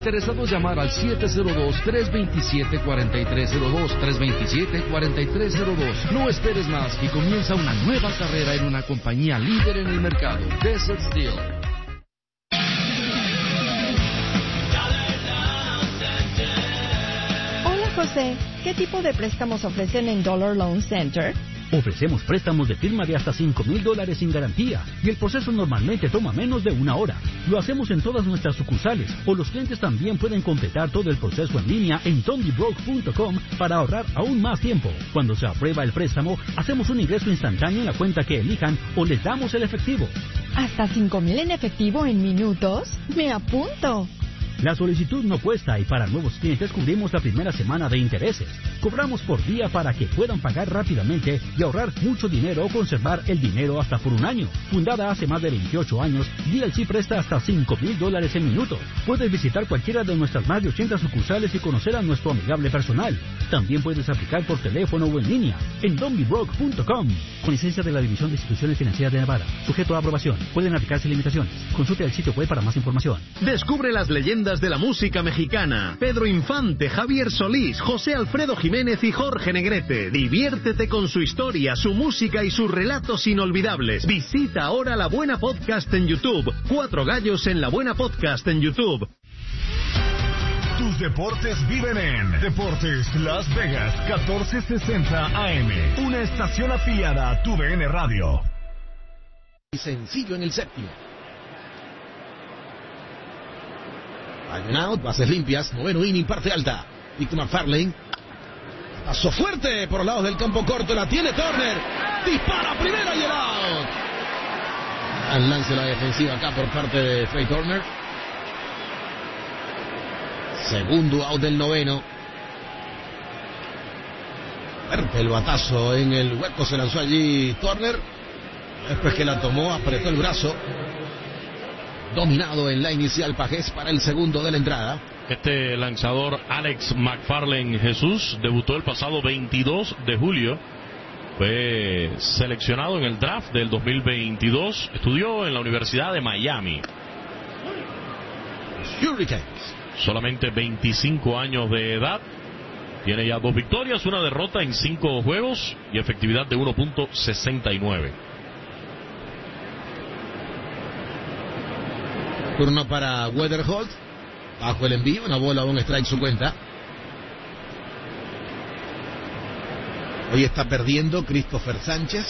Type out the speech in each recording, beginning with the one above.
Interesados llamar al 702-327-4302, 327-4302. No esperes más y comienza una nueva carrera en una compañía líder en el mercado. Desert Steel. Hola José, ¿qué tipo de préstamos ofrecen en Dollar Loan Center? Ofrecemos préstamos de firma de hasta $5,000 sin garantía y el proceso normalmente toma menos de una hora. Lo hacemos en todas nuestras sucursales o los clientes también pueden completar todo el proceso en línea en dondybroke.com para ahorrar aún más tiempo. Cuando se aprueba el préstamo, hacemos un ingreso instantáneo en la cuenta que elijan o les damos el efectivo. ¿Hasta $5,000 en efectivo en minutos? ¡Me apunto! La solicitud no cuesta y para nuevos clientes cubrimos la primera semana de intereses. Cobramos por día para que puedan pagar rápidamente y ahorrar mucho dinero o conservar el dinero hasta por un año. Fundada hace más de 28 años, DLC presta hasta $5,000 en minutos. Puedes visitar cualquiera de nuestras más de 80 sucursales y conocer a nuestro amigable personal. También puedes aplicar por teléfono o en línea en dondybroke.com. Con licencia de la División de Instituciones Financieras de Nevada. Sujeto a aprobación. Pueden aplicarse limitaciones. Consulte el sitio web para más información. Descubre las leyendas de la música mexicana. Pedro Infante, Javier Solís, José Alfredo Jiménez y Jorge Negrete. Diviértete con su historia, su música y sus relatos inolvidables. Visita ahora La Buena Podcast en YouTube. 4 Gallos en La Buena Podcast en YouTube. Tus deportes viven en Deportes Las Vegas 1460 AM. Una estación afiliada a TUDN Radio. Sencillo en el séptimo. Hay out, bases limpias, noveno inning, parte alta. Victor McFarlane. Pasó fuerte por los lados del campo corto, la tiene Turner. Dispara primera y el out. Al lance la defensiva acá por parte de Trey Turner. Segundo out del noveno. Fuerte el batazo en el hueco, se lanzó allí Turner. Después que la tomó, apretó el brazo. Dominado en la inicial Pajés para el segundo de la entrada. Este lanzador Alex McFarlane Jesús debutó el pasado 22 de julio. Fue seleccionado en el draft del 2022. Estudió en la Universidad de Miami. Hurricanes. Solamente 25 años de edad. Tiene ya 2 victorias, 1 derrota en 5 juegos y efectividad de 1.69. Turno para Weatherholt. Bajo el envío, una bola, un strike su cuenta. Hoy está perdiendo Christopher Sánchez.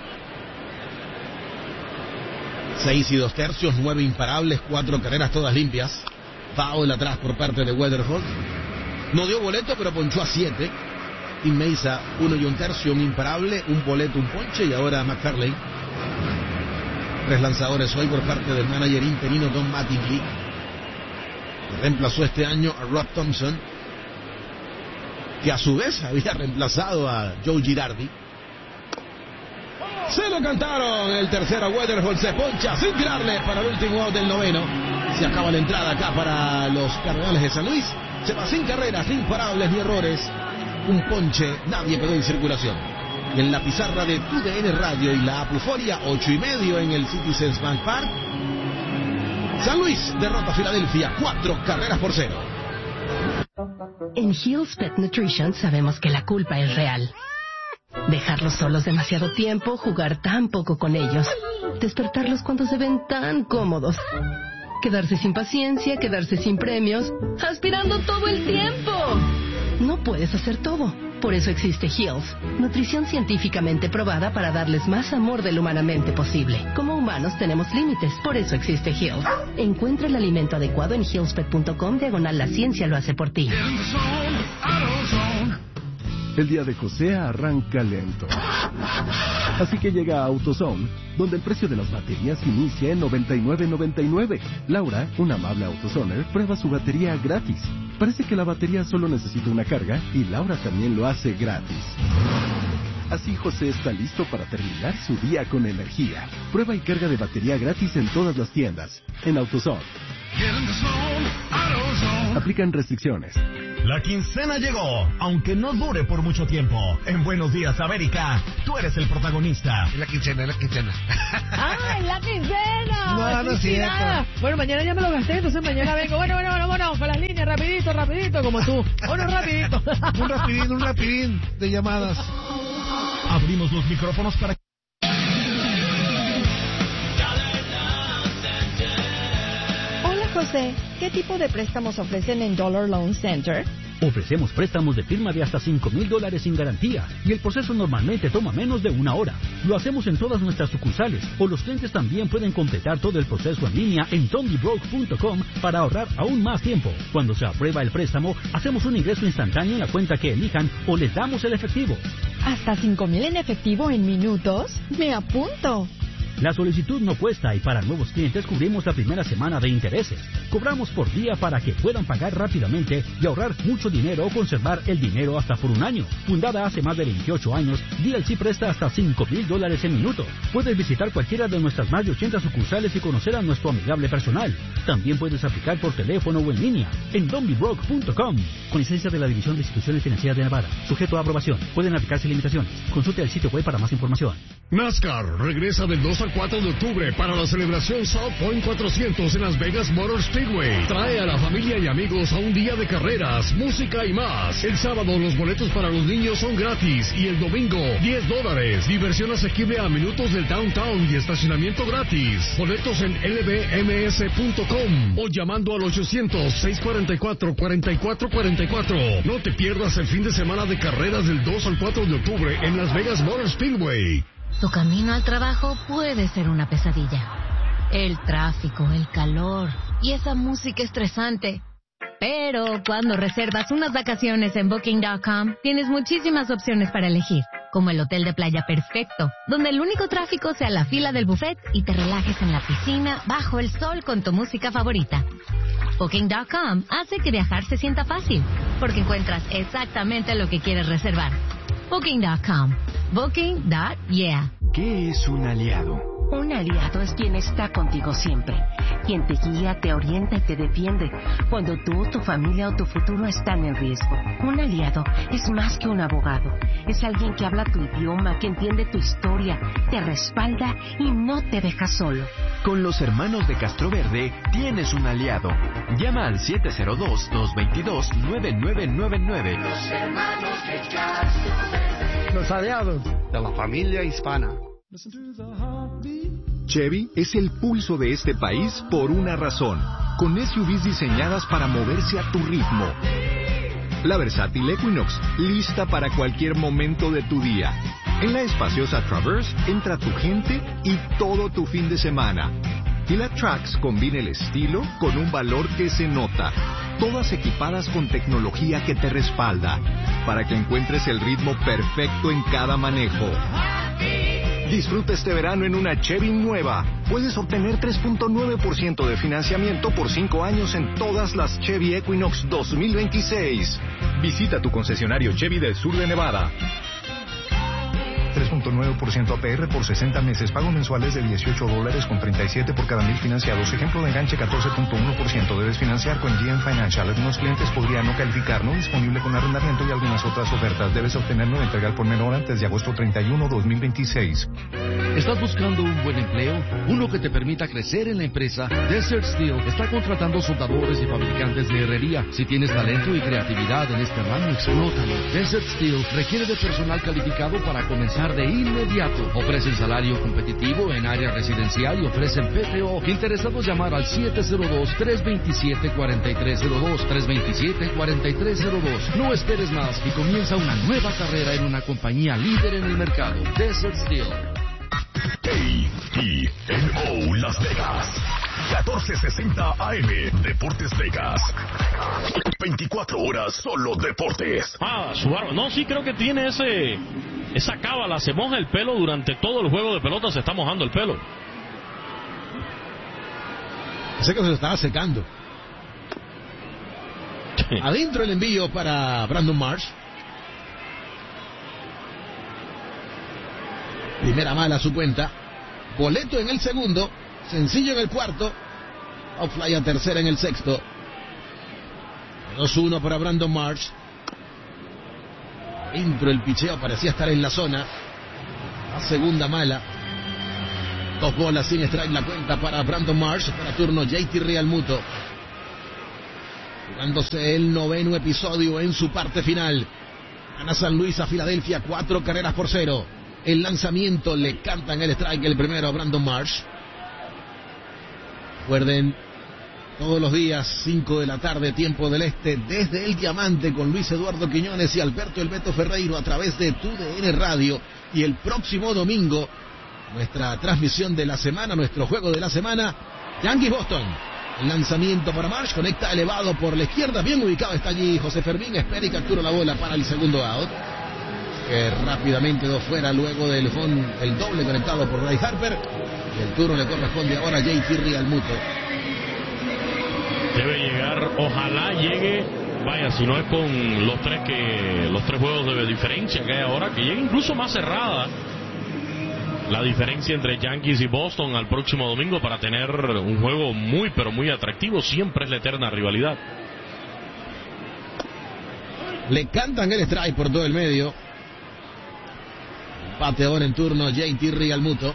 6 2/3, 9 imparables, 4 carreras todas limpias. Foul atrás por parte de Weatherholt. No dio boleto, pero ponchó a 7. Tim Mesa, 1 1/3, un imparable, un boleto, un ponche, y ahora McFarlane. 3 lanzadores hoy por parte del manager interino Don Mattingly. Reemplazó este año a Rob Thompson, que a su vez había reemplazado a Joe Girardi. Se lo cantaron. El tercero, Weatherholt se poncha sin tirarle para el último out del noveno. Se acaba la entrada acá para los Cardenales de San Luis. Se va sin carreras, sin imparables ni errores. Un ponche, nadie quedó en circulación. Y en la pizarra de TUDN Radio y la Apuforia, 8:30 en el Citizens Bank Park. San Luis derrota a Filadelfia 4-0. En Hill's Pet Nutrition sabemos que la culpa es real. Dejarlos solos demasiado tiempo, jugar tan poco con ellos, despertarlos cuando se ven tan cómodos, quedarse sin paciencia, quedarse sin premios, aspirando todo el tiempo. No puedes hacer todo. Por eso existe Hill's, nutrición científicamente probada para darles más amor del humanamente posible. Como humanos tenemos límites, por eso existe Hill's. Encuentra el alimento adecuado en hillspet.com/la ciencia lo hace por ti. El día de José arranca lento. Así que llega a AutoZone, donde el precio de las baterías inicia en $99.99. Laura, una amable AutoZoner, prueba su batería gratis. Parece que la batería solo necesita una carga y Laura también lo hace gratis. Así José está listo para terminar su día con energía. Prueba y carga de batería gratis en todas las tiendas. En AutoZone. Aplican restricciones. La quincena llegó, aunque no dure por mucho tiempo. En Buenos Días, América, tú eres el protagonista. Es la quincena. ¡Ah, es la quincena! No es cierto. Bueno, mañana ya me lo gasté, entonces mañana vengo. Bueno, con las líneas, rapidito, como tú. Bueno, rapidito. Un rapidín de llamadas. Abrimos los micrófonos para... Hola, José. ¿Qué tipo de préstamos ofrecen en Dollar Loan Center? Ofrecemos préstamos de firma de hasta $5,000 sin garantía y el proceso normalmente toma menos de 1 hora. Lo hacemos en todas nuestras sucursales o los clientes también pueden completar todo el proceso en línea en dondybroke.com para ahorrar aún más tiempo. Cuando se aprueba el préstamo, hacemos un ingreso instantáneo en la cuenta que elijan o les damos el efectivo. ¿Hasta 5,000 en efectivo en minutos? ¡Me apunto! La solicitud no cuesta y para nuevos clientes cubrimos la primera semana de intereses. Cobramos por día para que puedan pagar rápidamente y ahorrar mucho dinero o conservar el dinero hasta por 1 año. Fundada hace más de 28 años, DLC presta hasta $5,000 en minutos. Puedes visitar cualquiera de nuestras más de 80 sucursales y conocer a nuestro amigable personal. También puedes aplicar por teléfono o en línea en dondybroke.com. Con licencia de la División de Instituciones Financieras de Nevada. Sujeto a aprobación. Pueden aplicarse limitaciones. Consulte el sitio web para más información. NASCAR regresa del 2 al 4 de octubre para la celebración South Point 400 en Las Vegas Motor Speedway. Trae a la familia y amigos a un día de carreras, música y más. El sábado los boletos para los niños son gratis y el domingo $10. Diversión asequible a minutos del downtown y estacionamiento gratis. Boletos en lbms.com o llamando al 800-644-4444. No te pierdas el fin de semana de carreras del 2 al 4 de octubre en Las Vegas Motor Speedway. Tu camino al trabajo puede ser una pesadilla. El tráfico, el calor y esa música estresante. Pero cuando reservas unas vacaciones en Booking.com, tienes muchísimas opciones para elegir, como el hotel de playa perfecto, donde el único tráfico sea la fila del buffet y te relajes en la piscina bajo el sol con tu música favorita. Booking.com hace que viajar se sienta fácil, porque encuentras exactamente lo que quieres reservar. Booking.com. Booking.yeah. ¿Qué es un aliado? Un aliado es quien está contigo siempre, quien te guía, te orienta y te defiende cuando tú, tu familia o tu futuro están en riesgo. Un aliado es más que un abogado, es alguien que habla tu idioma, que entiende tu historia, te respalda y no te deja solo. Con los hermanos de Castroverde tienes un aliado. Llama al 702-222-9999. Los hermanos de Castroverde. Los aliados de la familia hispana. Chevy es el pulso de este país por una razón, con SUVs diseñadas para moverse a tu ritmo. La versátil Equinox, lista para cualquier momento de tu día. En la espaciosa Traverse entra tu gente y todo tu fin de semana. Y la Trax combina el estilo con un valor que se nota. Todas equipadas con tecnología que te respalda, para que encuentres el ritmo perfecto en cada manejo. Disfruta este verano en una Chevy nueva. Puedes obtener 3.9% de financiamiento por 5 años en todas las Chevy Equinox 2026. Visita tu concesionario Chevy del sur de Nevada. 3.9% APR por 60 meses. Pago mensuales de $18.37 por cada 1,000 financiados. Ejemplo de enganche 14.1%. Debes financiar con GM Financial. Algunos clientes podrían no calificar. No disponible con arrendamiento y algunas otras ofertas. Debes obtenerlo de entregar por menor antes de agosto 31, 2026. ¿Estás buscando un buen empleo? Uno que te permita crecer en la empresa. Desert Steel está contratando soldadores y fabricantes de herrería. Si tienes talento y creatividad en este ramo, explótalo. Desert Steel requiere de personal calificado para comenzar de inmediato. Ofrecen salario competitivo en área residencial y ofrecen PTO. Interesados, llamar al 702-327-4302. 327-4302. No esperes más y comienza una nueva carrera en una compañía líder en el mercado. Desert Steel. KTNO Las Vegas, 1460 AM, Deportes Vegas. 24 horas solo deportes. Subaru, no, sí creo que tiene esa cábala, se moja el pelo durante todo el juego de pelota, se está mojando el pelo. Sé que se lo estaba secando. Adentro el envío para Brandon Marsh. Primera mala a su cuenta. Boleto en el segundo. Sencillo en el cuarto. Outfly a tercera en el sexto. 2-1 para Brandon Marsh. Dentro el picheo parecía estar en la zona. La segunda mala. 2 bolas sin strike la cuenta para Brandon Marsh. Para turno JT Realmuto. Jugándose el 9º episodio en su parte final. Gana San Luis a Filadelfia 4-0. El lanzamiento le cantan el strike el primero a Brandon Marsh. Recuerden, todos los días 5 de la tarde, tiempo del este, desde el Diamante con Luis Eduardo Quiñones y Alberto El Beto Ferreiro a través de TUDN Radio. Y el próximo domingo, nuestra transmisión de la semana, nuestro juego de la semana, Yankees Boston. El lanzamiento para Marsh, conecta elevado por la izquierda, bien ubicado está allí José Fermín, espera y captura la bola para el segundo out. Que rápidamente quedó fuera luego del el doble conectado por Bryce Harper. Y el turno le corresponde ahora a JT Realmuto. Debe llegar, ojalá llegue, vaya, si no es con los tres juegos de diferencia que hay ahora, que llegue incluso más cerrada la diferencia entre Yankees y Boston al próximo domingo para tener un juego muy pero muy atractivo. Siempre es la eterna rivalidad. Le cantan el strike por todo el medio. Empate ahora en turno JT Realmuto.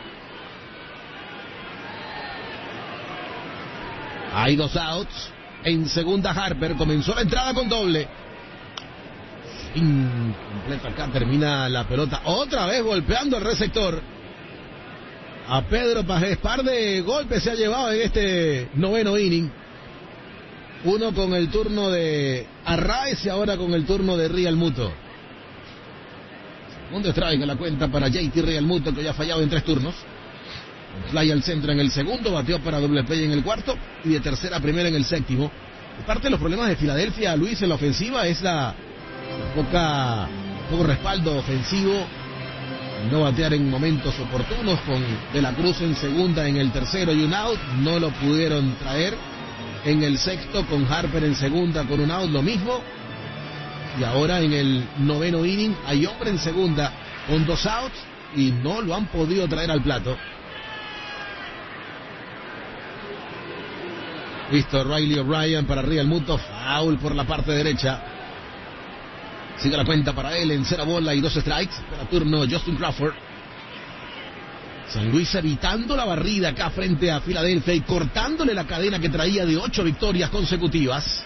Hay 2 outs. En segunda Harper comenzó la entrada con doble. Incompleto acá, termina la pelota otra vez golpeando el receptor. A Pedro Pajés, par de golpes se ha llevado en este 9º inning. Uno con el turno de Arraez y ahora con el turno de Realmuto. Segundo strike a la cuenta para JT Realmuto, que ya ha fallado en 3 turnos. Fly al centro en el segundo, bateó para doble play en el cuarto y de tercera a primera en el séptimo. Parte de los problemas de Filadelfia, Luis, en la ofensiva es poco respaldo ofensivo, no batear en momentos oportunos, con De la Cruz en segunda en el tercero y un out, no lo pudieron traer en el sexto, con Harper en segunda con un out, lo mismo, y ahora en el 9º inning hay hombre en segunda con 2 outs y no lo han podido traer al plato. Listo, Riley O'Brien para Realmuto, foul por la parte derecha. Sigue la cuenta para él en 0 bola y 2 strikes. Para turno Justin Crawford. San Luis evitando la barrida acá frente a Filadelfia y cortándole la cadena que traía de 8 victorias consecutivas.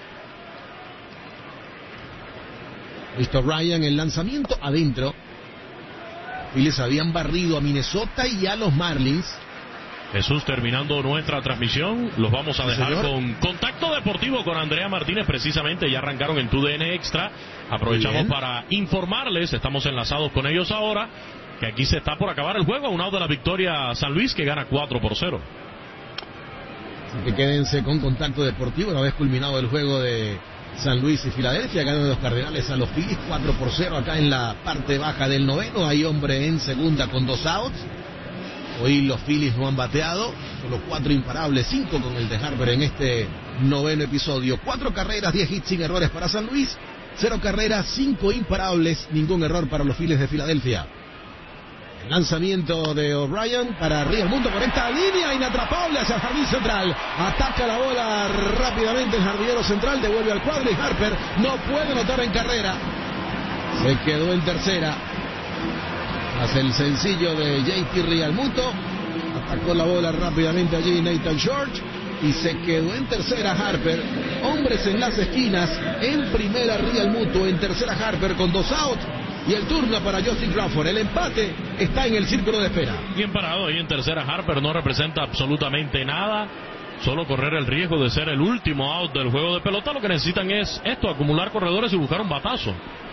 Listo, Ryan, el lanzamiento adentro. Phillies habían barrido a Minnesota y a los Marlins. Jesús, terminando nuestra transmisión, los vamos a dejar con Contacto Deportivo con Andrea Martínez, precisamente ya arrancaron en TUDN Extra. Aprovechamos para informarles, estamos enlazados con ellos ahora, que aquí se está por acabar el juego, un out de la victoria San Luis, que gana 4-0. Así que quédense con Contacto Deportivo, una vez culminado el juego de San Luis y Filadelfia, ganan los Cardenales a los Phillies 4-0 acá en la parte baja del 9º, hay hombre en segunda con 2 outs. Hoy los Phillies no han bateado, solo 4 imparables, 5 con el de Harper en este 9º episodio. 4 carreras, 10 hits sin errores para San Luis, 0 carreras, 5 imparables, ningún error para los Phillies de Filadelfia. El lanzamiento de O'Brien para Realmuto por esta línea inatrapable hacia el jardín central. Ataca la bola rápidamente el jardinero central, devuelve al cuadro y Harper no puede anotar en carrera. Se quedó en tercera. Hace el sencillo de JT Realmuto, atacó la bola rápidamente allí Nathan George y se quedó en tercera Harper. Hombres en las esquinas, en primera Realmuto, en tercera Harper con 2 outs y el turno para Justin Crawford. El empate está en el círculo de espera. Bien parado ahí en tercera Harper, no representa absolutamente nada, solo correr el riesgo de ser el último out del juego de pelota. Lo que necesitan es esto, acumular corredores y buscar un batazo.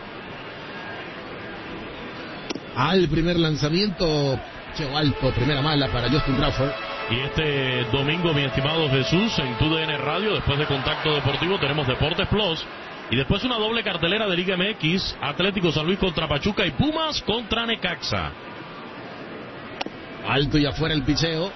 Al primer lanzamiento, cheo alto, primera mala para Justin Crawford. Y este domingo, mi estimado Jesús, en TUDN Radio, después de Contacto Deportivo, tenemos Deportes Plus. Y después una doble cartelera de Liga MX, Atlético San Luis contra Pachuca y Pumas contra Necaxa. Alto y afuera el picheo.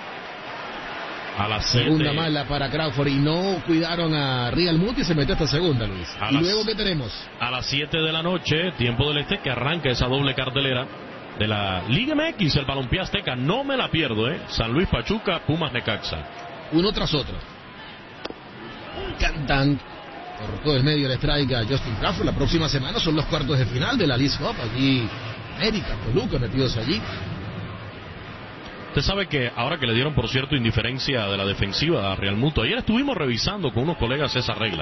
A las 7. Segunda mala para Crawford y no cuidaron a Realmuto y se metió esta segunda, Luis. ¿Y luego qué tenemos? A las 7 de la noche, tiempo del este, que arranca esa doble cartelera de la Liga MX, el Balompié Azteca. No me la pierdo, San Luis, Pachuca, Pumas, Necaxa. Uno tras otro. Cantan Cortó el medio el strike a Justin Crawford. La próxima semana son los cuartos de final de la Leagues Cup. Allí, América, Toluca metidos allí. Usted sabe que ahora que le dieron, por cierto, indiferencia de la defensiva a Real Muto, ayer estuvimos revisando con unos colegas esa regla.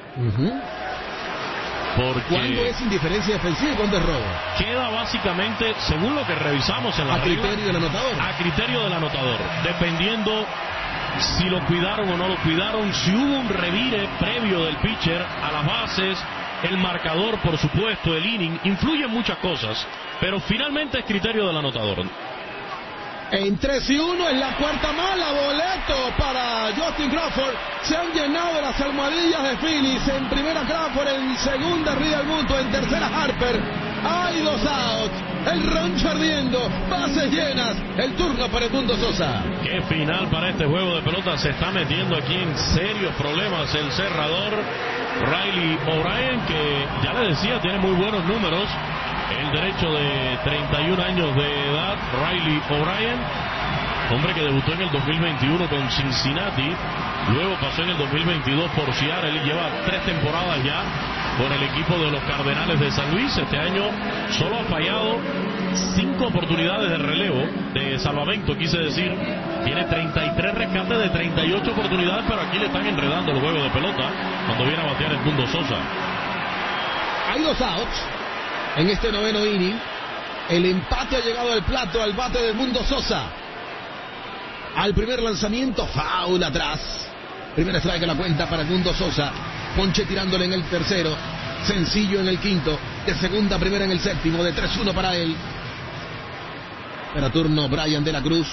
Porque ¿cuándo es indiferencia defensiva y cuándo es robo? Queda básicamente, según lo que revisamos en la regla, criterio del anotador. A criterio del anotador, dependiendo si lo cuidaron o no lo cuidaron, si hubo un revire previo del pitcher a las bases, el marcador, por supuesto, el inning, influyen muchas cosas, pero finalmente es criterio del anotador. En 3-1 en la cuarta mala, boleto para Justin Crawford. Se han llenado las almohadillas de Phillies. En primera Crawford, en segunda Real Muto, en tercera Harper. Hay 2 outs. El rancho ardiendo, bases llenas. El turno para Edmundo Sosa. Qué final para este juego de pelota. Se está metiendo aquí en serios problemas el cerrador Riley O'Brien, que ya le decía, tiene muy buenos números. El derecho de 31 años de edad, Riley O'Brien, hombre que debutó en el 2021 con Cincinnati, luego pasó en el 2022 por Seattle, lleva 3 temporadas ya con el equipo de los Cardenales de San Luis. Este año solo ha fallado 5 oportunidades de relevo, de salvamento, quise decir. Tiene 33 rescates de 38 oportunidades, pero aquí le están enredando el juego de pelota cuando viene a batear Edmundo Sosa. Hay 2 outs. En este noveno inning, el empate ha llegado al plato, al bate de Edmundo Sosa. Al primer lanzamiento, foul atrás. Primer strike a la cuenta para Edmundo Sosa. Ponche tirándole en el tercero. Sencillo en el quinto. De segunda a primera en el séptimo. De 3-1 para él. Para turno Brian de la Cruz.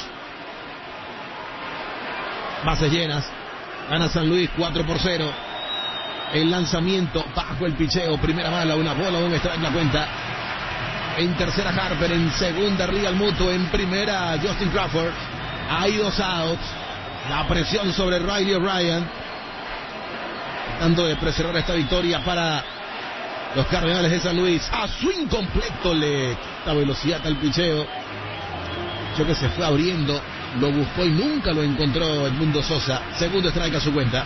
Bases llenas. Gana San Luis 4-0. El lanzamiento bajo el picheo, primera mala, una bola, un strike la cuenta. En tercera Harper, en segunda Real Muto, en primera Justin Crawford. Hay 2 outs. La presión sobre Riley O'Brien, tratando de preservar esta victoria para los Cardenales de San Luis. A swing completo le quita velocidad al picheo. Yo que se fue abriendo, lo buscó y nunca lo encontró Edmundo Sosa. Segundo strike a su cuenta.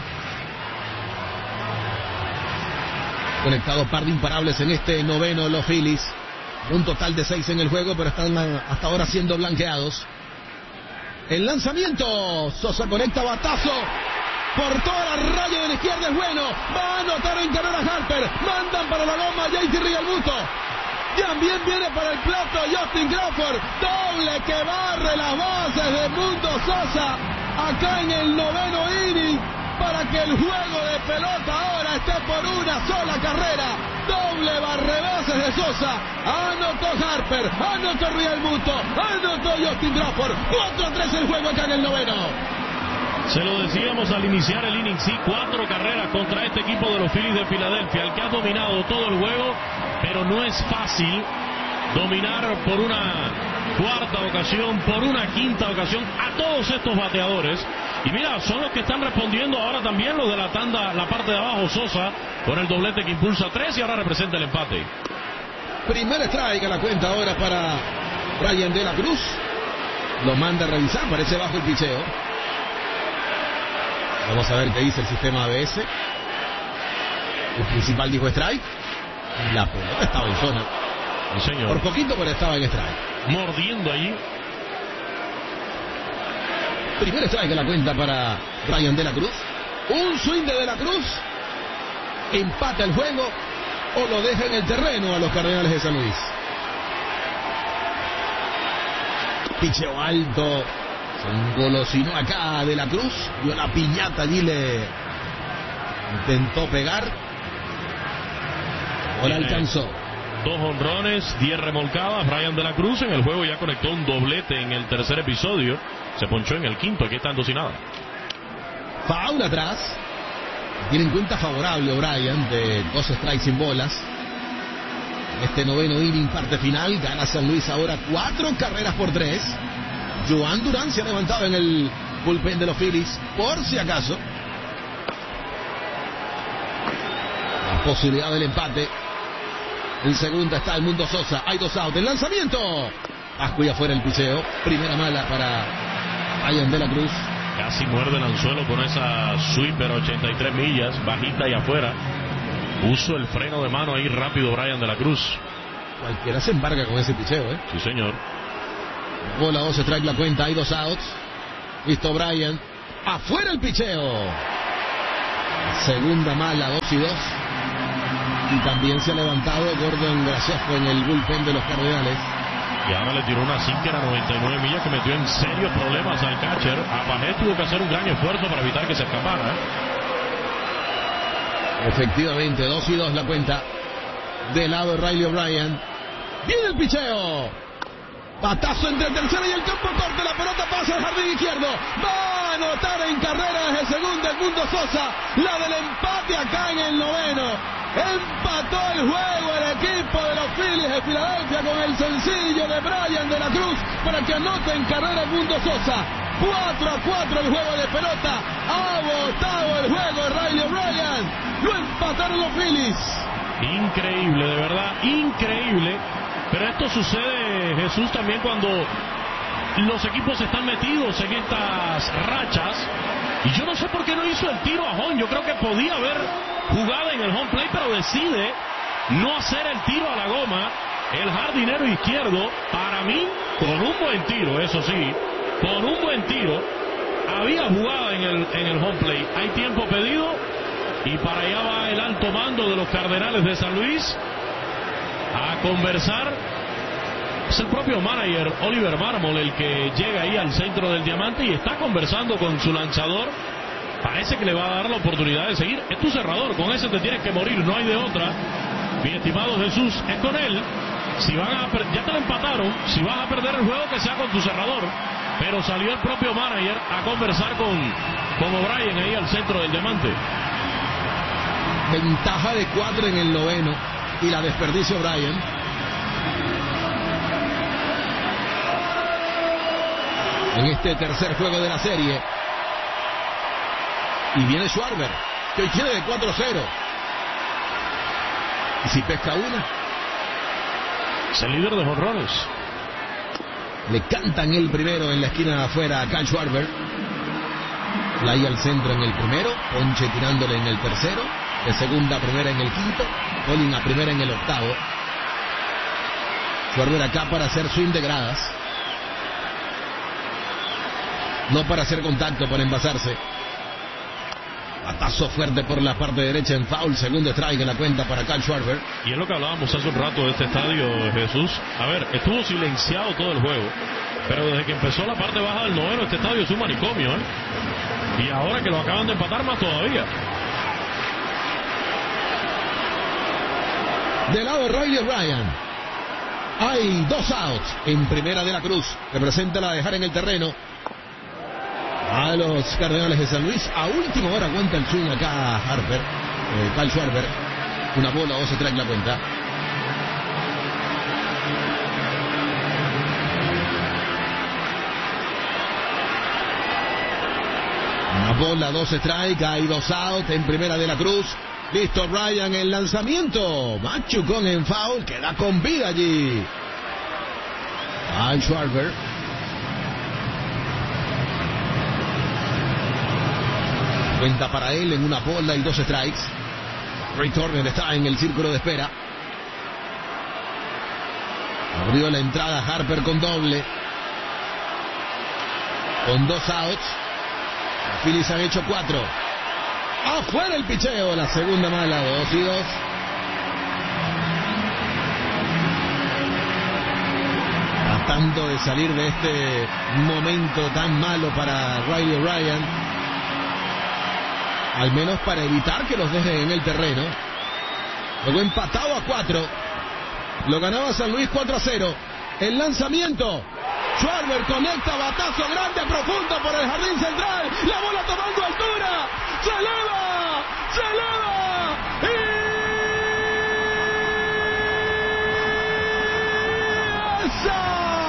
Conectado par de imparables en este noveno los Phillies. Un total de 6 en el juego, pero están hasta ahora siendo blanqueados. El lanzamiento. Sosa conecta batazo. Por toda la raya de la izquierda es bueno. Va a anotar en carrera Harper. Mandan para la goma JT Real Muto. También viene para el plato Justin Crawford. Doble que barre las bases de Edmundo Sosa. Acá en el noveno inning. Para que el juego de pelota ahora esté por una sola carrera. Doble barrebases de Sosa. Anotó Harper, anotó Real Muto, anotó Justin Crawford. 4-3 el juego acá en el noveno. Se lo decíamos al iniciar el inning, sí, 4 carreras contra este equipo de los Phillies de Filadelfia, el que ha dominado todo el juego, pero no es fácil dominar por una cuarta ocasión, por una quinta ocasión a todos estos bateadores. Y mira, son los que están respondiendo ahora también los de la tanda, la parte de abajo. Sosa con el doblete que impulsa 3 y ahora representa el empate. Primer strike a la cuenta ahora para Brian de la Cruz. Lo manda a revisar, parece bajo el picheo. Vamos a ver qué dice el sistema ABS. El principal dijo strike. La pelota estaba en zona. Sí, señor. Por poquito, pero estaba en strike. Mordiendo allí. Primer strike a la cuenta para Brian de la Cruz. Un swing de la Cruz. Empata el juego o lo deja en el terreno a los Cardenales de San Luis. Picheo alto. Se engolosinó acá de la Cruz. Dio la piñata allí, le intentó pegar. Ahora alcanzó. 2 honrones, 10 remolcadas. Brian de la Cruz en el juego ya conectó un doblete en el tercer episodio. Se ponchó en el quinto, aquí está en 2 y nada. Foul atrás. Tiene en cuenta favorable O'Brien de 2 strikes sin bolas. Este noveno inning, parte final. Gana San Luis ahora 4 carreras por 3. Joan Durán se ha levantado en el bullpen de los Phillies, por si acaso. La posibilidad del empate. En segunda está Edmundo Sosa. Hay 2 outs. El lanzamiento. Asco y afuera el picheo. Primera mala para Brian de la Cruz. Casi muerde el anzuelo con esa sweeper 83 millas, bajita y afuera. Puso el freno de mano ahí rápido Brian de la Cruz. Cualquiera se embarca con ese picheo, ¿eh? Sí, señor. Bola 2, strike la cuenta, hay 2 outs. Listo Brian. Afuera el picheo. Segunda mala, 2-2. Y también se ha levantado Gordon Gracioso en el bullpen de los Cardenales. Y ahora le tiró una sinker a 99 millas que metió en serios problemas al catcher. Apajé tuvo que hacer un gran esfuerzo para evitar que se escapara. Efectivamente, 2-2 la cuenta. Del lado de Riley O'Brien. Viene el picheo. Batazo entre el tercero y el campo corto. La pelota pasa al jardín izquierdo. Va a anotar en carrera desde segunda el Mundo Sosa. La del empate acá en el noveno. Empató el juego el equipo de los Phillies de Filadelfia con el sencillo de Brian de la Cruz para que anote en carrera el Mundo Sosa. 4-4 el juego de pelota. Ha botado el juego de Riley O'Brien. Lo empataron los Phillies. Increíble, de verdad, increíble. Pero esto sucede, Jesús, también cuando los equipos están metidos en estas rachas. Y yo no sé por qué no hizo el tiro a home. Yo creo que podía haber jugado en el home plate, pero decide no hacer el tiro a la goma. El jardinero izquierdo, para mí, con un buen tiro, eso sí, con un buen tiro, había jugado en el home plate. Hay tiempo pedido y para allá va el alto mando de los Cardenales de San Luis a conversar. Es el propio manager Oliver Marmol el que llega ahí al centro del diamante y está conversando con su lanzador. Parece que le va a dar la oportunidad de seguir. Es tu cerrador, con ese te tienes que morir, no hay de otra. Mi estimado Jesús, es con él. Si van a ya te lo empataron. Si vas a perder el juego, que sea con tu cerrador. Pero salió el propio manager a conversar con O'Brien ahí al centro del diamante. Ventaja de 4 en el noveno y la desperdicia O'Brien. En este tercer juego de la serie. Y viene Schwarber, que hoy tiene de 4-0. Y si pesca una, es el líder de jonrones. Le cantan el primero en la esquina de afuera a Kyle Schwarber. Fly al centro en el primero, ponche tirándole en el tercero, de segunda a primera en el quinto, Colin a primera en el octavo. Schwarber acá para hacer swing de gradas. No para hacer contacto, para envasarse. Batazo fuerte por la parte derecha en foul, segundo strike en la cuenta para Kyle Schwarber. Y es lo que hablábamos hace un rato de este estadio, Jesús. A ver, estuvo silenciado todo el juego, pero desde que empezó la parte baja del noveno, este estadio es un manicomio, ¿eh? Y ahora que lo acaban de empatar, más todavía. Del lado de Riley O'Brien, hay 2 outs en primera de la Cruz. Representa la dejar en el terreno a los Cardenales de San Luis. A última hora aguanta el swing acá Harper, Kyle Schwarber. Una bola, 2 strike la cuenta. Una bola, 2 strike, hay 2 out en primera de la Cruz. Listo Brian, el lanzamiento. Machucón en foul, queda con vida allí. Kyle Schwarber. Cuenta para él en una bola y 2 strikes. Ray Turner está en el círculo de espera. Abrió la entrada Harper con doble. Con 2 outs. Los Phillies han hecho 4. Afuera el picheo. La segunda mala. 2-2. Tratando de salir de este momento tan malo para Riley O'Brien. Al menos para evitar que los dejen en el terreno. Luego empatado a 4. Lo ganaba San Luis 4-0. El lanzamiento. Schwarber conecta, batazo grande, profundo por el jardín central. La bola tomando altura. Se eleva. Se eleva. ¡Y esa!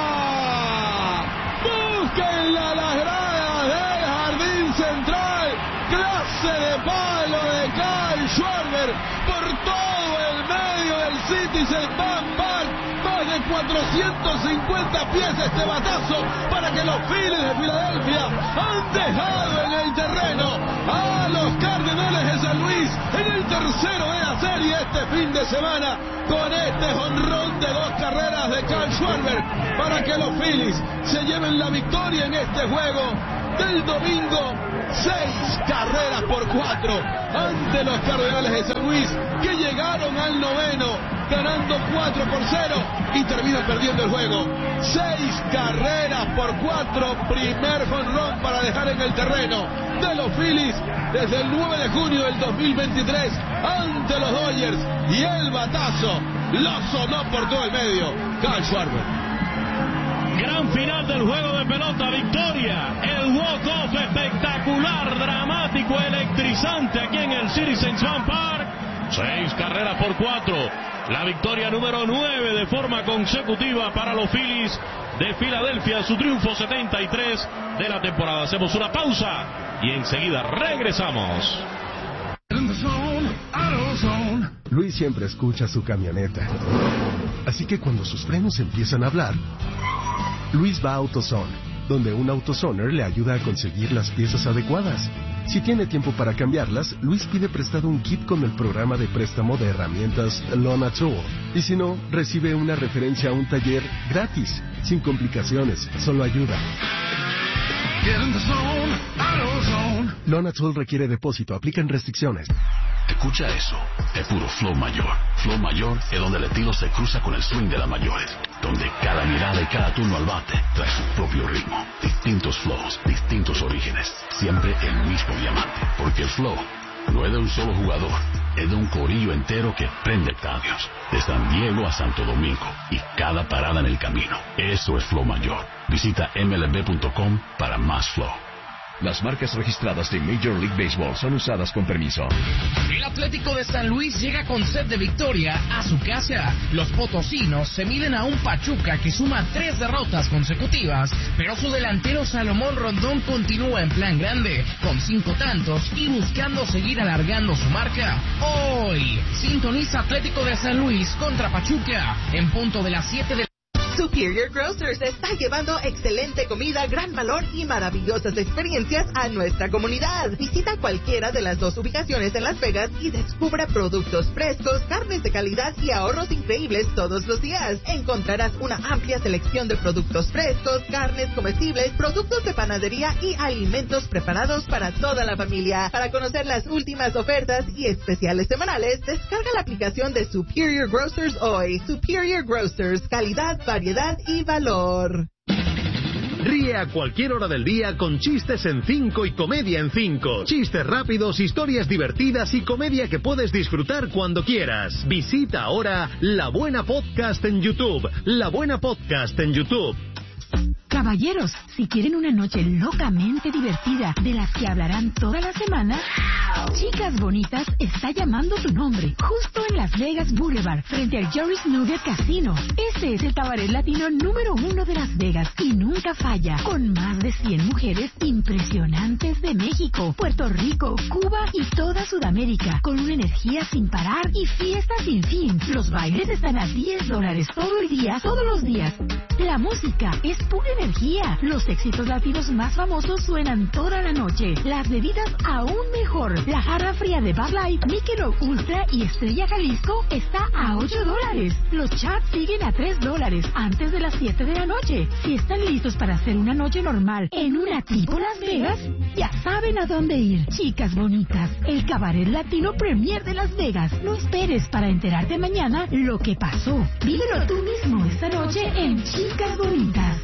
Búsquenla las gradas del jardín central. Clase de palo de Kyle Schwarber por todo el medio del Citizen Bank Park. Más de 450 pies este batazo para que los Phillies de Filadelfia han dejado en el terreno a los Cardenales de San Luis en el tercero de la serie. este fin de semana con este jonrón de 2 carreras de Kyle Schwarber para que los Phillies se lleven la victoria en este juego del domingo. 6 carreras por 4 ante los Cardenales de San Luis, que llegaron al noveno ganando 4-0 y terminan perdiendo el juego. 6 carreras por 4, primer jonrón para dejar en el terreno de los Phillies desde el 9 de junio del 2023 ante los Dodgers, y el batazo lo sonó por todo el medio Kyle Schwarber. Gran final del juego de pelota, victoria, el walk-off espectacular, dramático, electrizante aquí en el Citizens Bank Park. 6 carreras por 4, la victoria número 9 de forma consecutiva para los Phillies de Filadelfia, su triunfo 73 de la temporada. Hacemos una pausa y enseguida regresamos. Luis siempre escucha su camioneta, así que cuando sus frenos empiezan a hablar, Luis va a AutoZone, donde un AutoZoner le ayuda a conseguir las piezas adecuadas. Si tiene tiempo para cambiarlas, Luis pide prestado un kit con el programa de préstamo de herramientas Lona Tool. Y si no, recibe una referencia a un taller gratis, sin complicaciones, solo ayuda. Lona Tool requiere depósito, aplican restricciones. Escucha eso, es puro flow mayor. Flow mayor es donde el estilo se cruza con el swing de las mayores, donde cada mirada y cada turno al bate trae su propio ritmo. Distintos flows, distintos orígenes, siempre el mismo diamante, porque el flow no es de un solo jugador, es de un corillo entero que prende estadios, de San Diego a Santo Domingo y cada parada en el camino. Eso es flow mayor. Visita mlb.com para más flow. Las marcas registradas de Major League Baseball son usadas con permiso. El Atlético de San Luis llega con sed de victoria a su casa. Los potosinos se miden a un Pachuca que suma 3 derrotas consecutivas, pero su delantero Salomón Rondón continúa en plan grande, con 5 tantos y buscando seguir alargando su marca. Hoy, sintoniza Atlético de San Luis contra Pachuca, en punto de las 7 de Superior Grocers está llevando excelente comida, gran valor y maravillosas experiencias a nuestra comunidad. Visita cualquiera de las 2 ubicaciones en Las Vegas y descubra productos frescos, carnes de calidad y ahorros increíbles todos los días. Encontrarás una amplia selección de productos frescos, carnes comestibles, productos de panadería y alimentos preparados para toda la familia. Para conocer las últimas ofertas y especiales semanales, descarga la aplicación de Superior Grocers hoy. Superior Grocers, calidad, variedad y valor. Ríe a cualquier hora del día con Chistes en 5 y Comedia en 5. Chistes rápidos, historias divertidas y comedia que puedes disfrutar cuando quieras. Visita ahora La Buena Podcast en YouTube. La Buena Podcast en YouTube. Caballeros, si quieren una noche locamente divertida, de las que hablarán toda la semana, Chicas Bonitas está llamando tu nombre, justo en Las Vegas Boulevard, frente al Jerry's Nugget Casino. Este es el cabaret latino número 1 de Las Vegas y nunca falla, con más de 100 mujeres impresionantes de México, Puerto Rico, Cuba y toda Sudamérica, con una energía sin parar y fiesta sin fin. Los bailes están a $10 todo el día, todos los días. La música es pura energía. Los éxitos latinos más famosos suenan toda la noche. Las bebidas aún mejor. La jarra fría de Bud Light, Michelob Ultra y Estrella Jalisco está a $8. Los chats siguen a $3 antes de las 7 de la noche. Si están listos para hacer una noche normal en una tipo Las Vegas, ya saben a dónde ir. Chicas Bonitas, el cabaret latino premier de Las Vegas. No esperes para enterarte mañana lo que pasó. Vívelo tú mismo esta noche en Chicas Bonitas.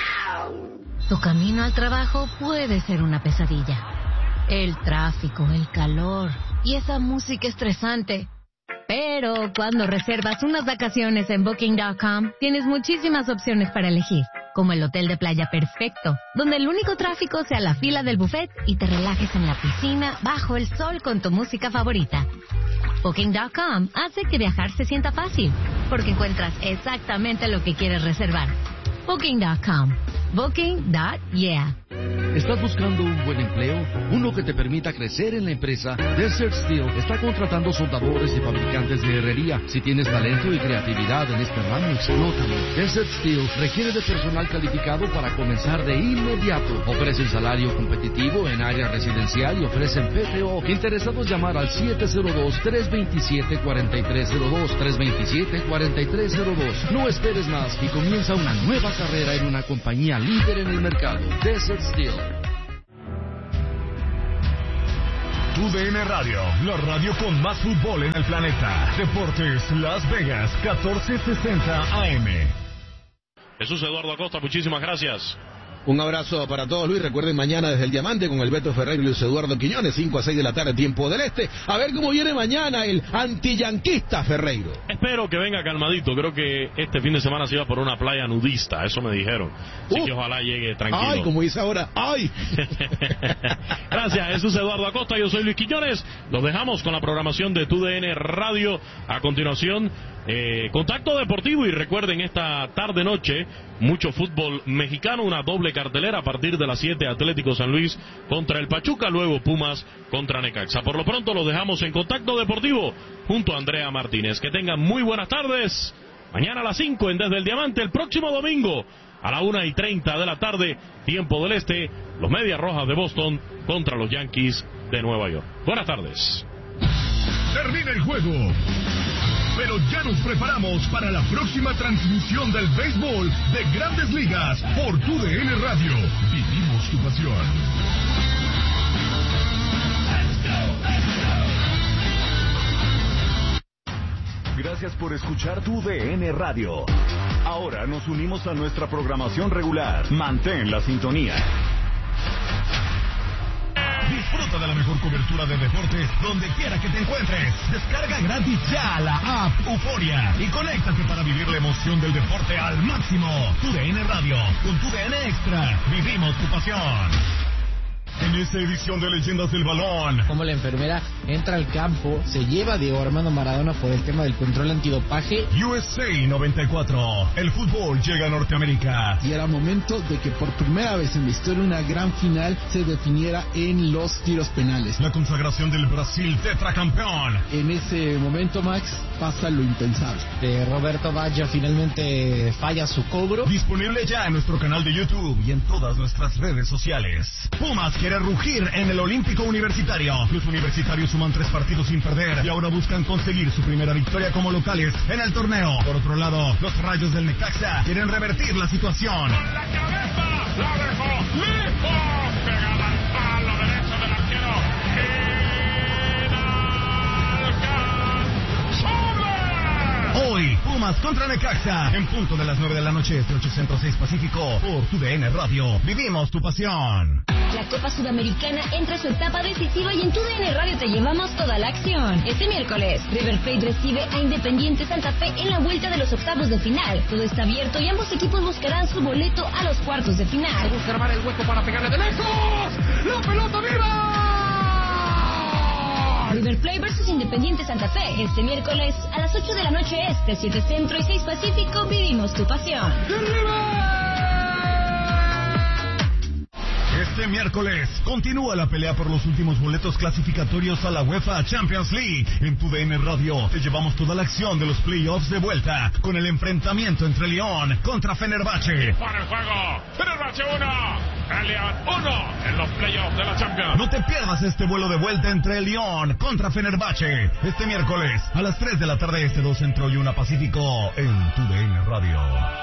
Tu camino al trabajo puede ser una pesadilla. El tráfico, el calor y esa música estresante. Pero cuando reservas unas vacaciones en Booking.com, tienes muchísimas opciones para elegir, como el hotel de playa perfecto, donde el único tráfico sea la fila del buffet y te relajes en la piscina bajo el sol con tu música favorita. Booking.com hace que viajar se sienta fácil, porque encuentras exactamente lo que quieres reservar. Booking.com. Booking.yeah. ¿Estás buscando un buen empleo? Uno que te permita crecer en la empresa. Desert Steel está contratando soldadores y fabricantes de herrería. Si tienes talento y creatividad en este ramo, explótalo. Desert Steel requiere de personal calificado para comenzar de inmediato. Ofrecen salario competitivo en área residencial y ofrecen PTO. Interesados llamar al 702-327-4302. 327-4302. No esperes más y comienza una nueva carrera en una compañía líder en el mercado. Desert Steel. TUDN Radio, la radio con más fútbol en el planeta. Deportes Las Vegas, 1460 AM. Jesús Eduardo Acosta, muchísimas gracias. Un abrazo para todos, Luis. Recuerden, mañana desde el Diamante con el Beto Ferreiro y Luis Eduardo Quiñones, 5 a 6 de la tarde, tiempo del Este. A ver cómo viene mañana el antiyanquista Ferreiro. Espero que venga calmadito. Creo que este fin de semana se iba por una playa nudista, eso me dijeron. Así que ojalá llegue tranquilo. Ay, como dice ahora, ay. Gracias, Jesús Eduardo Acosta. Yo soy Luis Quiñones. Los dejamos con la programación de TUDN Radio. A continuación, Contacto Deportivo. Y recuerden, esta tarde-noche, mucho fútbol mexicano, una doble cartelera a partir de las 7, Atlético San Luis contra el Pachuca, luego Pumas contra Necaxa. Por lo pronto los dejamos en Contacto Deportivo junto a Andrea Martínez. Que tengan muy buenas tardes. Mañana a las 5 en Desde el Diamante. El próximo domingo a la 1:30 de la tarde, tiempo del Este, los Medias Rojas de Boston contra los Yankees de Nueva York. Buenas tardes. Termina el juego, pero ya nos preparamos para la próxima transmisión del béisbol de Grandes Ligas por TUDN Radio. Vivimos tu pasión. Gracias por escuchar TUDN Radio. Ahora nos unimos a nuestra programación regular. Mantén la sintonía. Disfruta de la mejor cobertura de deportes donde quiera que te encuentres. Descarga gratis ya la app Euforia y conéctate para vivir la emoción del deporte al máximo. TUDN Radio, con TUDN Extra, vivimos tu pasión. En esta edición de Leyendas del Balón, como la enfermera entra al campo, se lleva a Diego Armando Maradona por el tema del control antidopaje. USA 94, el fútbol llega a Norteamérica. Y era momento de que por primera vez en la historia una gran final se definiera en los tiros penales. La consagración del Brasil tetracampeón. En ese momento, Max, pasa lo impensable. Roberto Baggio finalmente falla su cobro. Disponible ya en nuestro canal de YouTube y en todas nuestras redes sociales. Pumas quiere rugir en el Olímpico Universitario. Los universitarios suman 3 partidos sin perder y ahora buscan conseguir su primera victoria como locales en el torneo. Por otro lado, los Rayos del Necaxa quieren revertir la situación. Con la cabeza, la dejó, listo, pegada al palo derecho del arquero. Hoy, Pumas contra Necaxa, en punto de las 9 de la noche, este 8 Centro 6 Pacífico, por TUDN Radio. Vivimos tu pasión. La Copa Sudamericana entra a su etapa decisiva y en TUDN Radio te llevamos toda la acción. Este miércoles, River Plate recibe a Independiente Santa Fe en la vuelta de los octavos de final. Todo está abierto y ambos equipos buscarán su boleto a los cuartos de final. Busca armar el hueco para pegarle de lejos. ¡La pelota viva! River Plate versus Independiente Santa Fe, este miércoles a las 8 de la noche este, 7 Centro y 6 Pacífico, vivimos tu pasión. Este miércoles continúa la pelea por los últimos boletos clasificatorios a la UEFA Champions League. En TUDN Radio te llevamos toda la acción de los playoffs de vuelta con el enfrentamiento entre Lyon contra Fenerbahce. Para el juego, Fenerbahce 1, el Lyon 1 en los playoffs de la Champions. No te pierdas este vuelo de vuelta entre Lyon contra Fenerbahce este miércoles a las 3 de la tarde este 2 Centro y 1 Pacífico en TUDN Radio.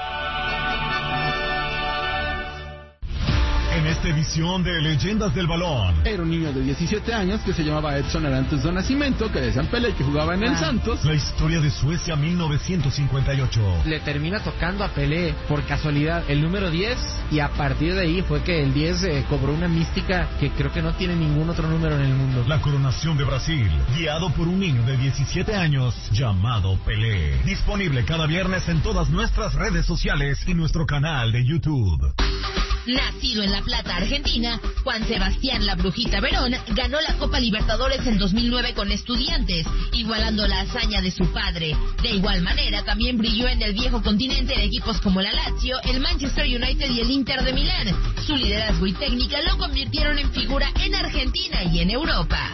En esta edición de Leyendas del Balón, era un niño de 17 años que se llamaba Edson Arantes do Nascimento, que decían Pelé y que jugaba en el Santos. La historia de Suecia 1958. Le termina tocando a Pelé por casualidad el número 10 y a partir de ahí fue que el 10 cobró una mística que creo que no tiene ningún otro número en el mundo. La coronación de Brasil, guiado por un niño de 17 años llamado Pelé. Disponible cada viernes en todas nuestras redes sociales y nuestro canal de YouTube. Nacido en La Plata, Argentina, Juan Sebastián La Brujita Verón ganó la Copa Libertadores en 2009 con Estudiantes, igualando la hazaña de su padre. De igual manera, también brilló en el viejo continente en equipos como la Lazio, el Manchester United y el Inter de Milán. Su liderazgo y técnica lo convirtieron en figura en Argentina y en Europa.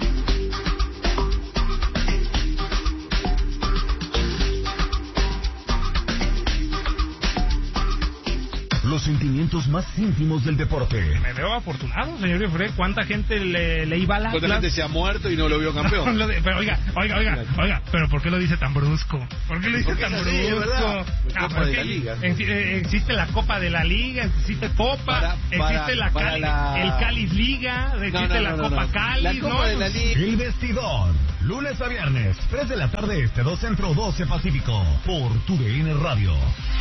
Los sentimientos más íntimos del deporte. Me veo afortunado, señor Efré. ¿Cuánta gente le iba a la... ¿Cuánta gente se ha muerto y no lo vio campeón? Pero oiga, ¿pero por qué lo dice tan brusco? ¿Por qué lo dice tan brusco? Es verdad. Copa de la Liga. Existe la Copa de la Liga, existe Copa, existe el Cáliz Liga, existe la Copa Cáliz, la Copa de la Liga. El Vestidor, lunes a viernes, 3 de la tarde este, 2 Centro, 12 Pacífico, por TUDN Radio.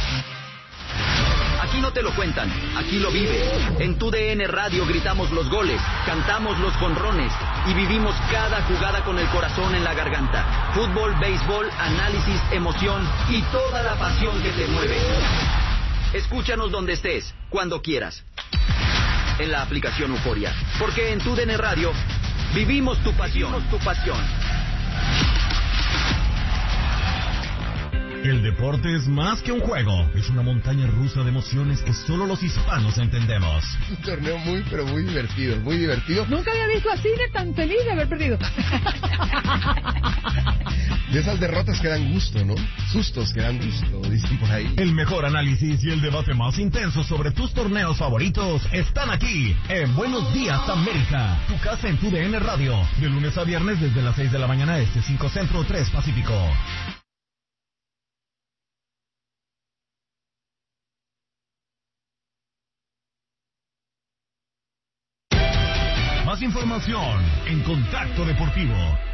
Aquí no te lo cuentan, aquí lo vives. En TUDN Radio gritamos los goles, cantamos los jonrones y vivimos cada jugada con el corazón en la garganta. Fútbol, béisbol, análisis, emoción y toda la pasión que te mueve. Escúchanos donde estés, cuando quieras. En la aplicación Euforia, porque en TUDN Radio vivimos tu pasión. El deporte es más que un juego, es una montaña rusa de emociones que solo los hispanos entendemos. Un torneo muy, pero muy divertido, muy divertido. Nunca había visto a Cine tan feliz de haber perdido. De esas derrotas que dan gusto, ¿no? Sustos que dan gusto, dicen por ahí. El mejor análisis y el debate más intenso sobre tus torneos favoritos están aquí, en Buenos Días América, tu casa en TUDN Radio, de lunes a viernes desde las 6 de la mañana este, 5 Centro, 3 Pacífico. Más información en Contacto Deportivo.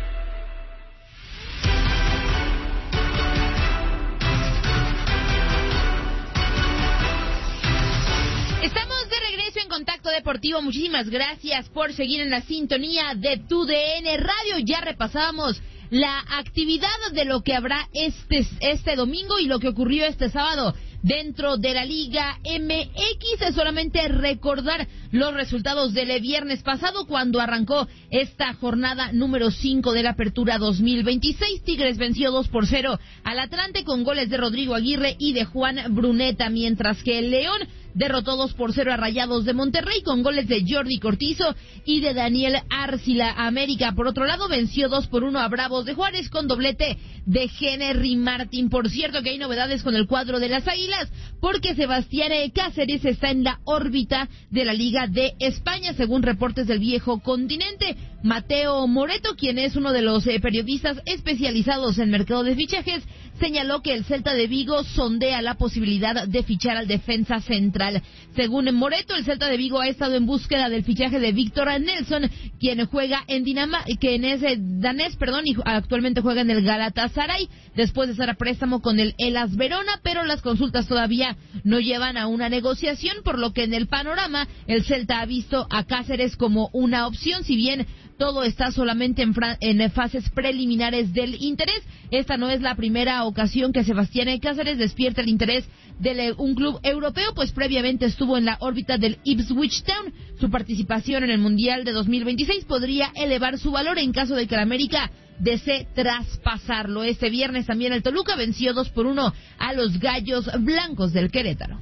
Estamos de regreso en Contacto Deportivo. Muchísimas gracias por seguir en la sintonía de TUDN Radio. Ya repasábamos la actividad de lo que habrá este domingo y lo que ocurrió este sábado dentro de la Liga MX. Es solamente recordar los resultados del viernes pasado cuando arrancó esta jornada número 5 de la Apertura 2026. Tigres venció 2-0 al Atlante con goles de Rodrigo Aguirre y de Juan Bruneta, mientras que el León derrotó 2-0 a Rayados de Monterrey con goles de Jordi Cortizo y de Daniel Arcila. América, por otro lado, venció 2-1 a Bravos de Juárez con doblete de Henry Martín. Por cierto que hay novedades con el cuadro de las Águilas, porque Sebastián Cáceres está en la órbita de la Liga de España, según reportes del viejo continente. Mateo Moreto, quien es uno de los periodistas especializados en mercado de fichajes, señaló que el Celta de Vigo sondea la posibilidad de fichar al defensa central. Según Moreto, el Celta de Vigo ha estado en búsqueda del fichaje de Víctor Nelson, quien juega en quien es danés, y actualmente juega en el Galatasaray, después de estar a préstamo con el Hellas Verona, pero las consultas todavía no llevan a una negociación, por lo que en el panorama el Celta ha visto a Cáceres como una opción, si bien todo está solamente en fases preliminares del interés. Esta no es la primera ocasión que Sebastián Cáceres despierta el interés de un club europeo, pues previamente estuvo en la órbita del Ipswich Town. Su participación en el Mundial de 2026 podría elevar su valor en caso de que la América desee traspasarlo. Este viernes también el Toluca venció 2-1 a los Gallos Blancos del Querétaro.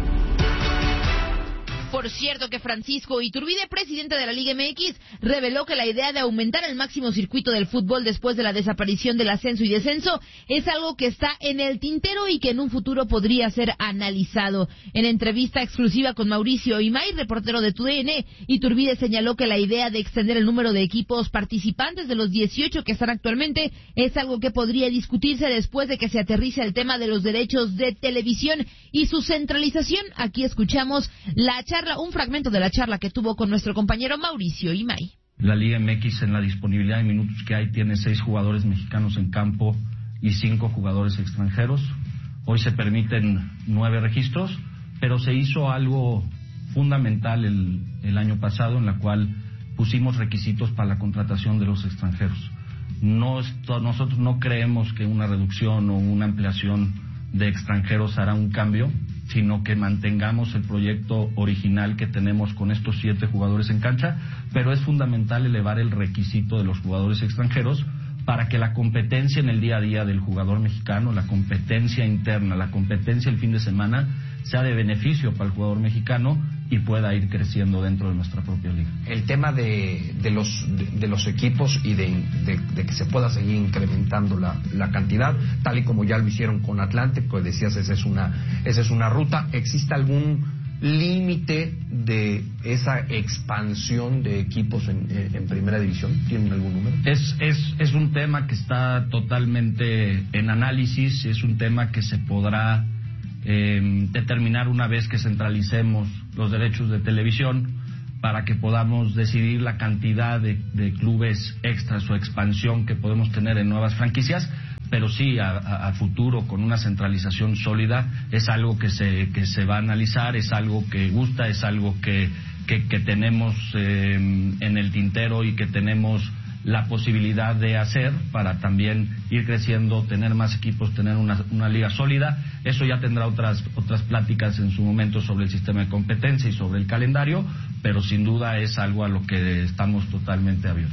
Por cierto que Francisco Iturbide, presidente de la Liga MX, reveló que la idea de aumentar el máximo circuito del fútbol después de la desaparición del ascenso y descenso es algo que está en el tintero y que en un futuro podría ser analizado. En entrevista exclusiva con Mauricio Imay, reportero de TUDN, Iturbide señaló que la idea de extender el número de equipos participantes de los 18 que están actualmente es algo que podría discutirse después de que se aterrice el tema de los derechos de televisión y su centralización. Aquí escuchamos un fragmento de la charla que tuvo con nuestro compañero Mauricio Imay. La Liga MX, en la disponibilidad de minutos que hay, tiene 6 jugadores mexicanos en campo y 5 jugadores extranjeros. Hoy se permiten 9 registros, pero se hizo algo fundamental el año pasado, en la cual pusimos requisitos para la contratación de los extranjeros. Nosotros no creemos que una reducción o una ampliación de extranjeros hará un cambio, sino que mantengamos el proyecto original que tenemos con estos 7 jugadores en cancha, pero es fundamental elevar el requisito de los jugadores extranjeros para que la competencia en el día a día del jugador mexicano, la competencia interna, la competencia el fin de semana, sea de beneficio para el jugador mexicano y pueda ir creciendo dentro de nuestra propia liga. El tema de los equipos y de que se pueda seguir incrementando la cantidad, tal y como ya lo hicieron con Atlante, pues decías, esa es una ruta. ¿Existe algún límite de esa expansión de equipos en primera división? ¿Tienen algún número? Es un tema que está totalmente en análisis, es un tema que se podrá determinar una vez que centralicemos los derechos de televisión para que podamos decidir la cantidad de clubes extras o expansión que podemos tener en nuevas franquicias, pero sí a futuro con una centralización sólida es algo que se va a analizar, es algo que gusta, es algo que tenemos en el tintero y que tenemos la posibilidad de hacer para también ir creciendo, tener más equipos, tener una liga sólida. Eso ya tendrá otras pláticas en su momento sobre el sistema de competencia y sobre el calendario, pero sin duda es algo a lo que estamos totalmente abiertos.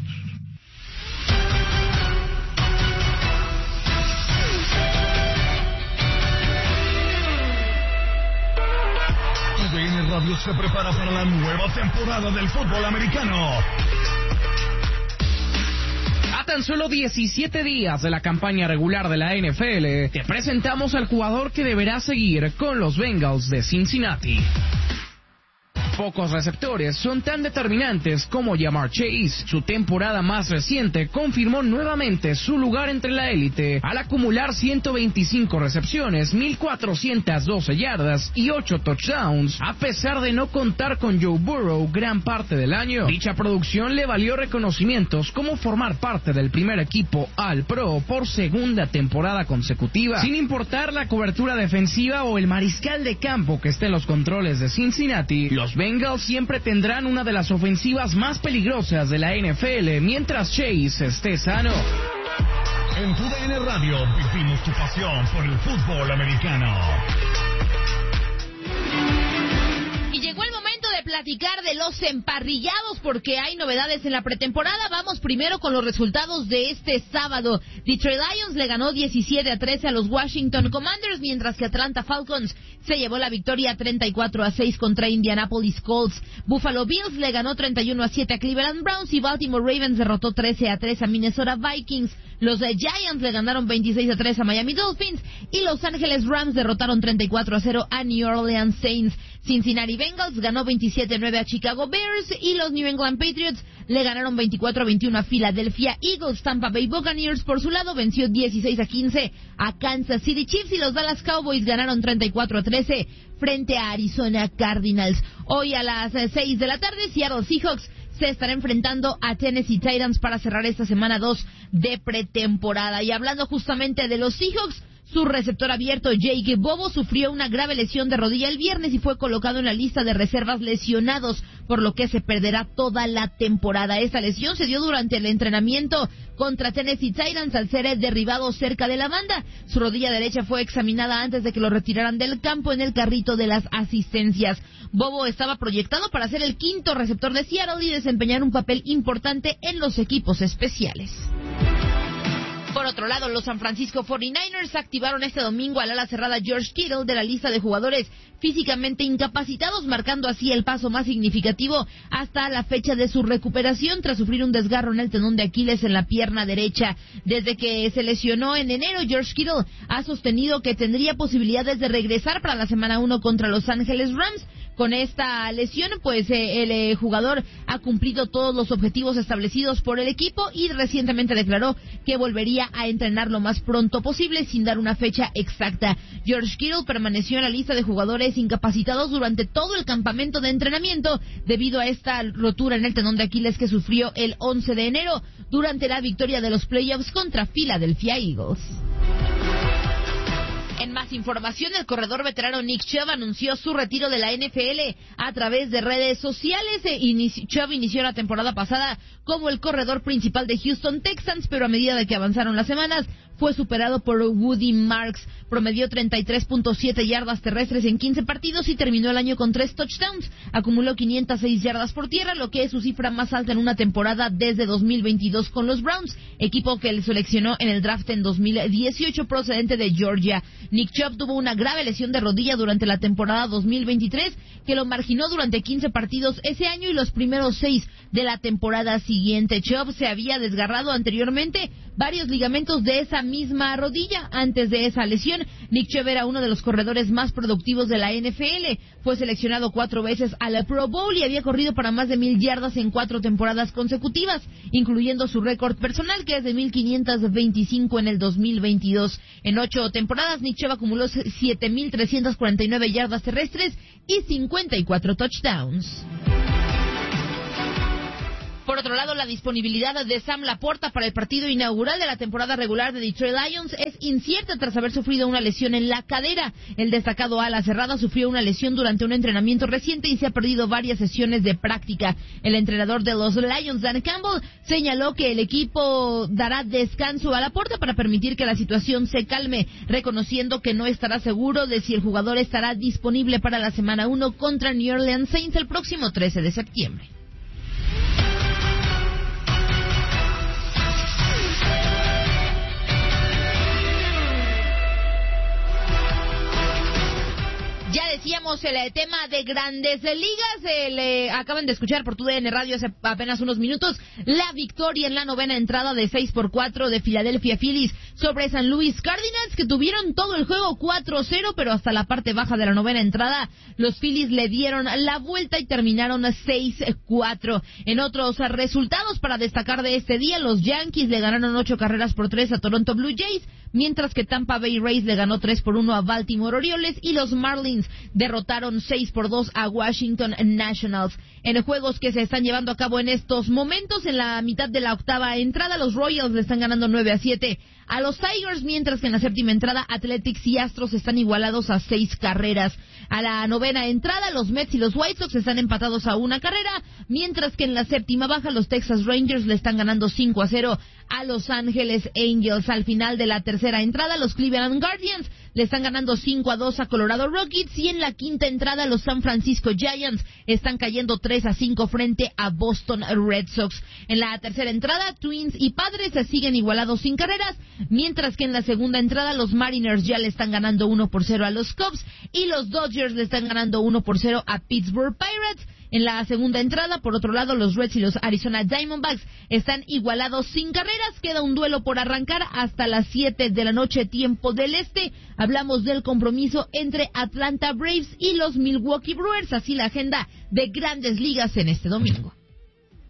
TUDN Radio se prepara para la nueva temporada del fútbol americano. A tan solo 17 días de la campaña regular de la NFL, te presentamos al jugador que deberá seguir con los Bengals de Cincinnati. Pocos receptores son tan determinantes como Ja'Marr Chase. Su temporada más reciente confirmó nuevamente su lugar entre la élite al acumular 125 recepciones, 1,412 yardas y 8 touchdowns, a pesar de no contar con Joe Burrow gran parte del año. Dicha producción le valió reconocimientos como formar parte del primer equipo All-Pro por segunda temporada consecutiva. Sin importar la cobertura defensiva o el mariscal de campo que esté en los controles de Cincinnati, los Bengals siempre tendrán una de las ofensivas más peligrosas de la NFL mientras Chase esté sano. En TUDN Radio vivimos tu pasión por el fútbol americano. Y llegó el momento de platicar de los emparrillados porque hay novedades en la pretemporada. Vamos primero con los resultados de este sábado. Detroit Lions le ganó 17-13 a los Washington Commanders, mientras que Atlanta Falcons se llevó la victoria 34-6 contra Indianapolis Colts. Buffalo Bills le ganó 31-7 a Cleveland Browns y Baltimore Ravens derrotó 13-3 a Minnesota Vikings. Los Giants le ganaron 26-3 a Miami Dolphins y Los Angeles Rams derrotaron 34-0 a New Orleans Saints. Cincinnati Bengals ganó 27-9 a Chicago Bears y los New England Patriots le ganaron 24-21 a Philadelphia Eagles. Tampa Bay Buccaneers por su lado venció 16-15 a Kansas City Chiefs y los Dallas Cowboys ganaron 34-13 frente a Arizona Cardinals. Hoy a las 6 de la tarde Seattle Seahawks se estará enfrentando a Tennessee Titans para cerrar esta semana 2 de pretemporada. Y hablando justamente de los Seahawks, su receptor abierto Jake Bobo sufrió una grave lesión de rodilla el viernes y fue colocado en la lista de reservas lesionados, por lo que se perderá toda la temporada. Esta lesión se dio durante el entrenamiento contra Tennessee Titans al ser derribado cerca de la banda. Su rodilla derecha fue examinada antes de que lo retiraran del campo en el carrito de las asistencias. Bobo estaba proyectado para ser el quinto receptor de Seattle y desempeñar un papel importante en los equipos especiales. Por otro lado, los San Francisco 49ers activaron este domingo al ala cerrada George Kittle de la lista de jugadores físicamente incapacitados, marcando así el paso más significativo hasta la fecha de su recuperación tras sufrir un desgarro en el tendón de Aquiles en la pierna derecha. Desde que se lesionó en enero, George Kittle ha sostenido que tendría posibilidades de regresar para la semana 1 contra Los Ángeles Rams. Con esta lesión, pues el jugador ha cumplido todos los objetivos establecidos por el equipo y recientemente declaró que volvería a entrenar lo más pronto posible sin dar una fecha exacta. George Kittle permaneció en la lista de jugadores incapacitados durante todo el campamento de entrenamiento debido a esta rotura en el tendón de Aquiles que sufrió el 11 de enero durante la victoria de los playoffs contra Philadelphia Eagles. En más información, el corredor veterano Nick Chubb anunció su retiro de la NFL a través de redes sociales. Chubb inició la temporada pasada como el corredor principal de Houston Texans, pero a medida de que avanzaron las semanas, fue superado por Woody Marks. Promedió 33.7 yardas terrestres en 15 partidos y terminó el año con 3 touchdowns. Acumuló 506 yardas por tierra, lo que es su cifra más alta en una temporada desde 2022 con los Browns, equipo que le seleccionó en el draft en 2018 procedente de Georgia. Nick Chubb tuvo una grave lesión de rodilla durante la temporada 2023 que lo marginó durante 15 partidos ese año y los primeros 6 de la temporada siguiente. Chubb se había desgarrado anteriormente varios ligamentos de esa misma rodilla. Antes de esa lesión, Nick Chubb era uno de los corredores más productivos de la NFL. Fue seleccionado 4 veces al Pro Bowl y había corrido para más de 1,000 yardas en 4 temporadas consecutivas, incluyendo su récord personal, que es de 1,525 en el 2022. En 8 temporadas, Nick Chubb acumuló 7,349 yardas terrestres y 54 touchdowns. Por otro lado, la disponibilidad de Sam Laporta para el partido inaugural de la temporada regular de Detroit Lions es incierta tras haber sufrido una lesión en la cadera. El destacado ala cerrada sufrió una lesión durante un entrenamiento reciente y se ha perdido varias sesiones de práctica. El entrenador de los Lions, Dan Campbell, señaló que el equipo dará descanso a Laporta para permitir que la situación se calme, reconociendo que no estará seguro de si el jugador estará disponible para la semana 1 contra New Orleans Saints el próximo 13 de septiembre. Ya decíamos el tema de Grandes Ligas, acaban de escuchar por TUDN Radio hace apenas unos minutos la victoria en la 9ª entrada de 6-4 de Philadelphia Phillies sobre San Luis Cardinals, que tuvieron todo el juego 4-0, pero hasta la parte baja de la 9ª entrada los Phillies le dieron la vuelta y terminaron 6-4. En otros resultados para destacar de este día, los Yankees le ganaron 8-3 a Toronto Blue Jays, mientras que Tampa Bay Rays le ganó 3-1 a Baltimore Orioles y los Marlins derrotaron 6-2 a Washington Nationals. En juegos que se están llevando a cabo en estos momentos, en la mitad de la 8ª entrada, los Royals le están ganando 9-7 a los Tigers, mientras que en la 7ª entrada Athletics y Astros están igualados a 6 carreras. A la 9ª entrada, los Mets y los White Sox están empatados a 1 carrera, mientras que en la 7ª baja los Texas Rangers le están ganando 5-0 a Los Ángeles Angels. Al final de la 3ª entrada, los Cleveland Guardians le están ganando 5-2 a Colorado Rockies, y en la 5ª entrada los San Francisco Giants están cayendo 3-5 frente a Boston Red Sox. En la 3ª entrada, Twins y Padres se siguen igualados sin carreras, mientras que en la 2ª entrada los Mariners ya le están ganando 1-0 a los Cubs y los Dodgers le están ganando 1-0 a Pittsburgh Pirates. En la 2ª entrada, por otro lado, los Reds y los Arizona Diamondbacks están igualados sin carreras. Queda un duelo por arrancar hasta las 7 de la noche, tiempo del este. Hablamos del compromiso entre Atlanta Braves y los Milwaukee Brewers. Así la agenda de Grandes Ligas en este domingo.